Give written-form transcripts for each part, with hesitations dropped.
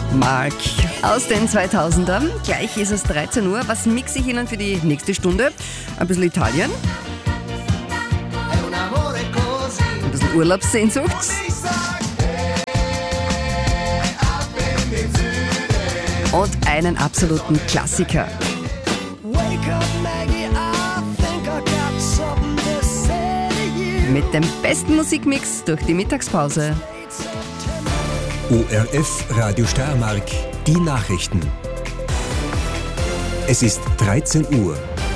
Mark aus den 2000ern. Gleich ist es 13 Uhr. Was mixe ich Ihnen für die nächste Stunde? Ein bisschen Italien. Ein bisschen Urlaubssehnsucht. Und einen absoluten Klassiker. Mit dem besten Musikmix durch die Mittagspause. ORF Radio Steiermark, die Nachrichten. Es ist 13 Uhr.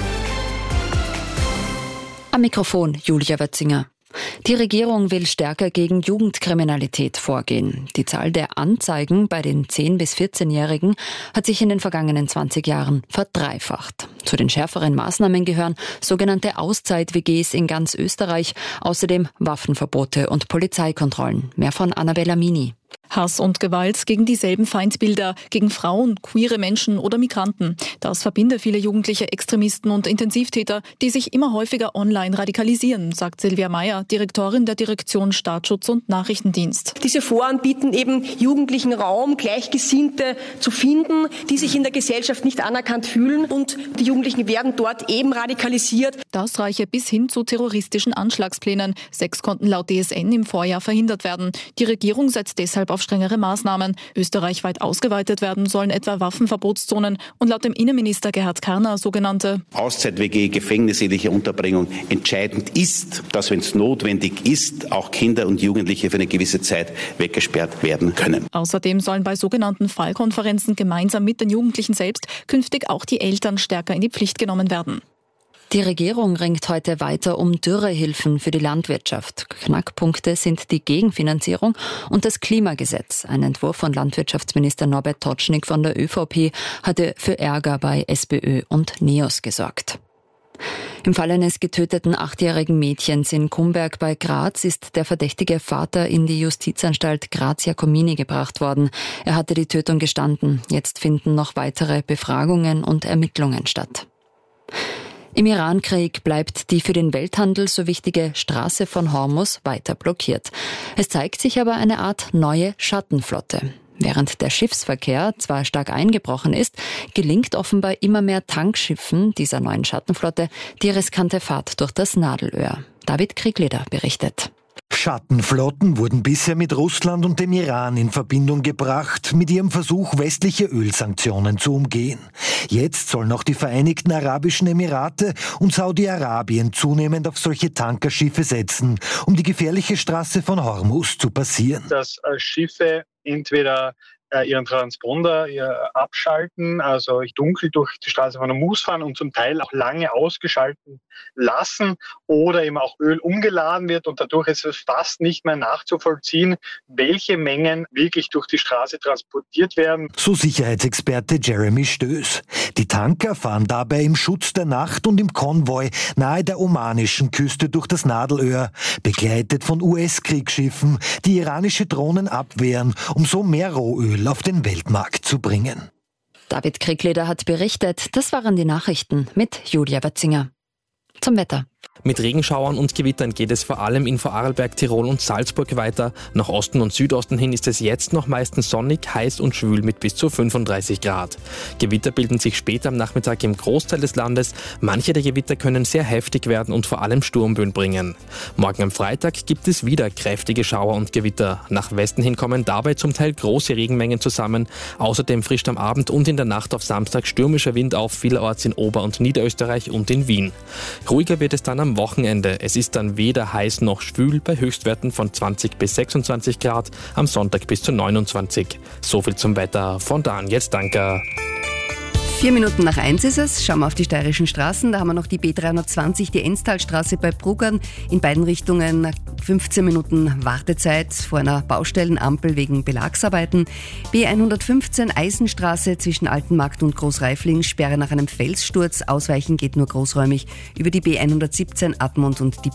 Am Mikrofon Julia Wötzinger. Die Regierung will stärker gegen Jugendkriminalität vorgehen. Die Zahl der Anzeigen bei den 10- bis 14-Jährigen hat sich in den vergangenen 20 Jahren verdreifacht. Zu den schärferen Maßnahmen gehören sogenannte Auszeit-WGs in ganz Österreich, außerdem Waffenverbote und Polizeikontrollen. Mehr von Annabella Mini. Hass und Gewalt gegen dieselben Feindbilder, gegen Frauen, queere Menschen oder Migranten. Das verbinde viele jugendliche Extremisten und Intensivtäter, die sich immer häufiger online radikalisieren, sagt Silvia Meyer, Direktorin der Direktion Staatsschutz und Nachrichtendienst. Diese Foren bieten eben Jugendlichen Raum, Gleichgesinnte zu finden, die sich in der Gesellschaft nicht anerkannt fühlen, und die Jugendlichen werden dort eben radikalisiert. Das reiche bis hin zu terroristischen Anschlagsplänen. 6 konnten laut DSN im Vorjahr verhindert werden. Die Regierung setzt deshalb auf strengere Maßnahmen. Österreichweit ausgeweitet werden sollen etwa Waffenverbotszonen und laut dem Innenminister Gerhard Karner sogenannte Auszeit-WG, gefängnisähnliche Unterbringung. Entscheidend ist, dass, wenn es notwendig ist, auch Kinder und Jugendliche für eine gewisse Zeit weggesperrt werden können. Außerdem sollen bei sogenannten Fallkonferenzen gemeinsam mit den Jugendlichen selbst künftig auch die Eltern stärker in die Pflicht genommen werden. Die Regierung ringt heute weiter um Dürrehilfen für die Landwirtschaft. Knackpunkte sind die Gegenfinanzierung und das Klimagesetz. Ein Entwurf von Landwirtschaftsminister Norbert Totschnig von der ÖVP hatte für Ärger bei SPÖ und NEOS gesorgt. Im Fall eines getöteten 8-jährigen Mädchens in Kumberg bei Graz ist der verdächtige Vater in die Justizanstalt Graz-Jacomini gebracht worden. Er hatte die Tötung gestanden. Jetzt finden noch weitere Befragungen und Ermittlungen statt. Im Irankrieg bleibt die für den Welthandel so wichtige Straße von Hormuz weiter blockiert. Es zeigt sich aber eine Art neue Schattenflotte. Während der Schiffsverkehr zwar stark eingebrochen ist, gelingt offenbar immer mehr Tankschiffen dieser neuen Schattenflotte die riskante Fahrt durch das Nadelöhr. David Kriegleder berichtet. Schattenflotten wurden bisher mit Russland und dem Iran in Verbindung gebracht, mit ihrem Versuch, westliche Ölsanktionen zu umgehen. Jetzt sollen auch die Vereinigten Arabischen Emirate und Saudi-Arabien zunehmend auf solche Tankerschiffe setzen, um die gefährliche Straße von Hormuz zu passieren. Dass Schiffe entweder ihren Transponder abschalten, also dunkel durch die Straße von Hormuz fahren und zum Teil auch lange ausgeschalten lassen, oder eben auch Öl umgeladen wird, und dadurch ist es fast nicht mehr nachzuvollziehen, welche Mengen wirklich durch die Straße transportiert werden. So Sicherheitsexperte Jeremy Stöß. Die Tanker fahren dabei im Schutz der Nacht und im Konvoi nahe der omanischen Küste durch das Nadelöhr, begleitet von US-Kriegsschiffen, die iranische Drohnen abwehren, um so mehr Rohöl auf den Weltmarkt zu bringen. David Kriegleder hat berichtet. Das waren die Nachrichten mit Julia Wötzinger. Zum Wetter. Mit Regenschauern und Gewittern geht es vor allem in Vorarlberg, Tirol und Salzburg weiter. Nach Osten und Südosten hin ist es jetzt noch meistens sonnig, heiß und schwül mit bis zu 35 Grad. Gewitter bilden sich später am Nachmittag im Großteil des Landes. Manche der Gewitter können sehr heftig werden und vor allem Sturmböen bringen. Morgen am Freitag gibt es wieder kräftige Schauer und Gewitter. Nach Westen hin kommen dabei zum Teil große Regenmengen zusammen. Außerdem frischt am Abend und in der Nacht auf Samstag stürmischer Wind auf, vielerorts in Ober- und Niederösterreich und in Wien. Ruhiger wird es dann am Wochenende. Es ist dann weder heiß noch schwül bei Höchstwerten von 20 bis 26 Grad, am Sonntag bis zu 29. So viel zum Wetter von Daniel Stanker. 4 Minuten nach 1 ist es. Schauen wir auf die steirischen Straßen. Da haben wir noch die B320, die Enstalstraße bei Bruggern. In beiden Richtungen 15 Minuten Wartezeit vor einer Baustellenampel wegen Belagsarbeiten. B115 Eisenstraße zwischen Altenmarkt und Großreifling, Sperre nach einem Felssturz. Ausweichen geht nur großräumig über die B117 Admont und die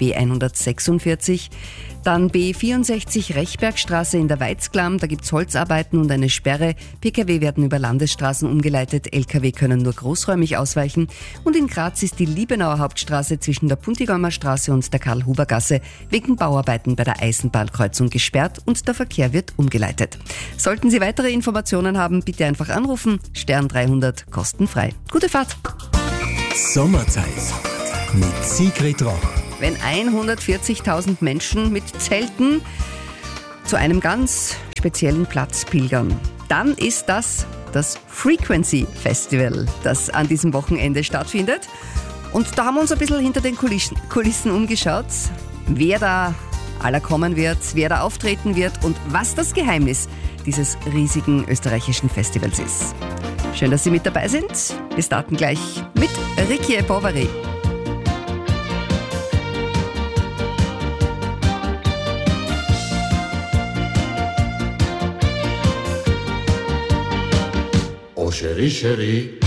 B146. Dann B64 Rechbergstraße in der Weizglam, da gibt's Holzarbeiten und eine Sperre. Pkw werden über Landesstraßen umgeleitet, Lkw können nur großräumig ausweichen. Und in Graz ist die Liebenauer Hauptstraße zwischen der Puntigaumer Straße und der Karl-Huber-Gasse wegen Bau Bauarbeiten bei der Eisenbahnkreuzung gesperrt und der Verkehr wird umgeleitet. Sollten Sie weitere Informationen haben, bitte einfach anrufen. Stern 300 kostenfrei. Gute Fahrt! Sommerzeit mit Sigrid Roch. Wenn 140.000 Menschen mit Zelten zu einem ganz speziellen Platz pilgern, dann ist das Frequency Festival, das an diesem Wochenende stattfindet. Und da haben wir uns ein bisschen hinter den Kulissen umgeschaut, wer da aller kommen wird, wer da auftreten wird und was das Geheimnis dieses riesigen österreichischen Festivals ist. Schön, dass Sie mit dabei sind. Wir starten gleich mit Ricky Poveri. Oh chérie, chérie,